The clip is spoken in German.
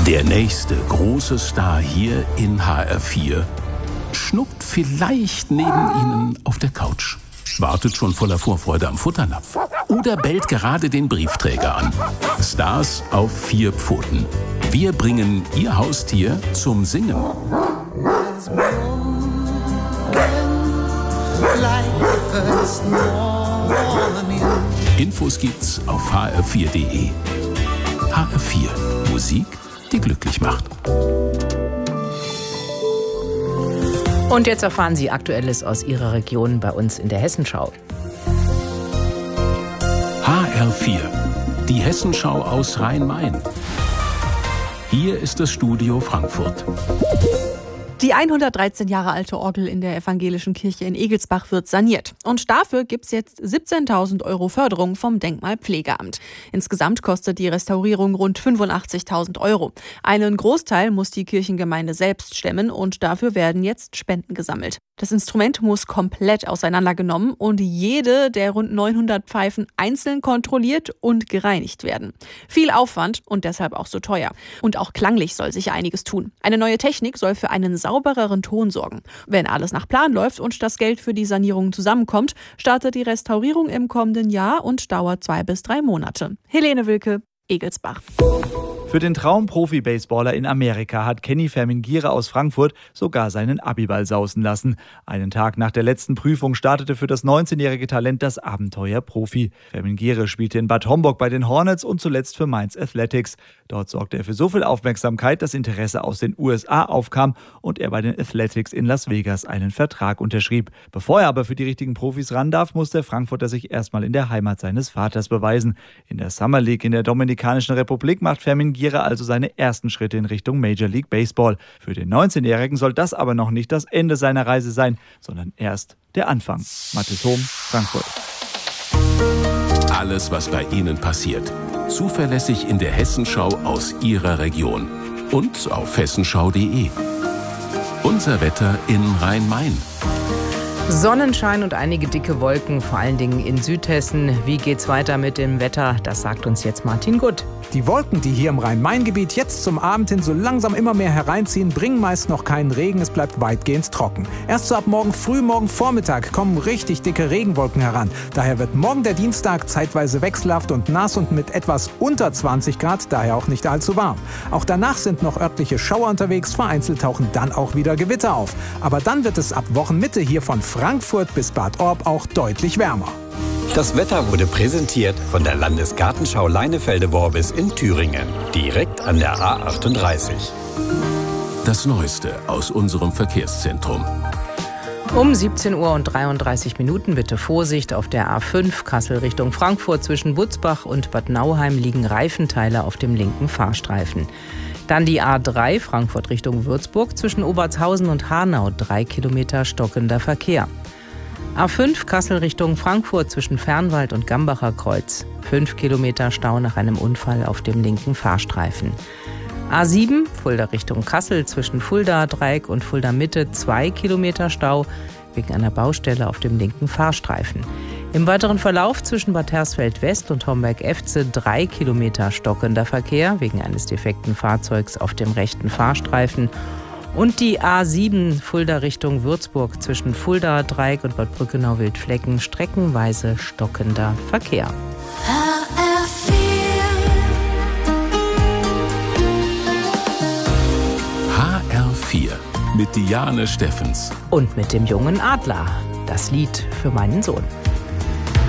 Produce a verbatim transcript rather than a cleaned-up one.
Der nächste große Star hier in H R vier schnuckt vielleicht neben Ihnen auf der Couch, wartet schon voller Vorfreude am Futternapf oder bellt gerade den Briefträger an. Stars auf vier Pfoten. Wir bringen Ihr Haustier zum Singen. Infos gibt's auf h r vier punkt d e. H R vier. Musik, die glücklich macht. Und jetzt erfahren Sie Aktuelles aus Ihrer Region bei uns in der Hessenschau. H R vier. Die Hessenschau aus Rhein-Main. Hier ist das Studio Frankfurt. Die hundertdreizehn Jahre alte Orgel in der evangelischen Kirche in Egelsbach wird saniert. Und dafür gibt's jetzt siebzehntausend Euro Förderung vom Denkmalpflegeamt. Insgesamt kostet die Restaurierung rund fünfundachtzigtausend Euro. Einen Großteil muss die Kirchengemeinde selbst stemmen und dafür werden jetzt Spenden gesammelt. Das Instrument muss komplett auseinandergenommen und jede der rund neunhundert Pfeifen einzeln kontrolliert und gereinigt werden. Viel Aufwand und deshalb auch so teuer. Und auch klanglich soll sich einiges tun. Eine neue Technik soll für einen saubereren Ton sorgen. Wenn alles nach Plan läuft und das Geld für die Sanierung zusammenkommt, startet die Restaurierung im kommenden Jahr und dauert zwei bis drei Monate. Helene Wilke, Egelsbach. Für den Traumprofi-Baseballer in Amerika hat Kenny Vermingire aus Frankfurt sogar seinen Abiball sausen lassen. Einen Tag nach der letzten Prüfung startete für das neunzehnjährige Talent das Abenteuer Profi. Vermingire spielte in Bad Homburg bei den Hornets und zuletzt für Mainz Athletics. Dort sorgte er für so viel Aufmerksamkeit, dass Interesse aus den U S A aufkam und er bei den Athletics in Las Vegas einen Vertrag unterschrieb. Bevor er aber für die richtigen Profis ran darf, muss der Frankfurter sich erstmal in der Heimat seines Vaters beweisen. In der Summer League in der Dominikanischen Republik macht Vermingire also seine ersten Schritte in Richtung Major League Baseball. Für den neunzehnjährigen soll das aber noch nicht das Ende seiner Reise sein, sondern erst der Anfang. Mathis Hohm, Frankfurt. Alles, was bei Ihnen passiert, zuverlässig in der Hessenschau aus Ihrer Region und auf hessenschau punkt d e. Unser Wetter in Rhein-Main. Sonnenschein und einige dicke Wolken, vor allen Dingen in Südhessen. Wie geht's weiter mit dem Wetter? Das sagt uns jetzt Martin Gutt. Die Wolken, die hier im Rhein-Main-Gebiet jetzt zum Abend hin so langsam immer mehr hereinziehen, bringen meist noch keinen Regen. Es bleibt weitgehend trocken. Erst so ab morgen früh, morgen Vormittag kommen richtig dicke Regenwolken heran. Daher wird morgen der Dienstag zeitweise wechselhaft und nass und mit etwas unter zwanzig Grad, daher auch nicht allzu warm. Auch danach sind noch örtliche Schauer unterwegs, vereinzelt tauchen dann auch wieder Gewitter auf. Aber dann wird es ab Wochenmitte hier von Frankfurt bis Bad Orb auch deutlich wärmer. Das Wetter wurde präsentiert von der Landesgartenschau Leinefelde-Worbis in Thüringen, direkt an der A achtunddreißig. Das Neueste aus unserem Verkehrszentrum. Um siebzehn Uhr und dreiunddreißig Minuten bitte Vorsicht auf der A fünf Kassel Richtung Frankfurt. Zwischen Butzbach und Bad Nauheim liegen Reifenteile auf dem linken Fahrstreifen. Dann die A drei Frankfurt Richtung Würzburg. Zwischen Obertshausen und Hanau drei Kilometer stockender Verkehr. A fünf Kassel Richtung Frankfurt zwischen Fernwald und Gambacher Kreuz. fünf Kilometer Stau nach einem Unfall auf dem linken Fahrstreifen. A sieben Fulda Richtung Kassel zwischen Fulda Dreieck und Fulda Mitte zwei Kilometer Stau wegen einer Baustelle auf dem linken Fahrstreifen. Im weiteren Verlauf zwischen Bad Hersfeld West und Homberg-Efze drei Kilometer stockender Verkehr wegen eines defekten Fahrzeugs auf dem rechten Fahrstreifen. Und die A sieben Fulda Richtung Würzburg zwischen Fulda Dreieck und Bad Brückenau-Wildflecken streckenweise stockender Verkehr. H R vier mit Diane Steffens. Und mit dem jungen Adler. Das Lied für meinen Sohn.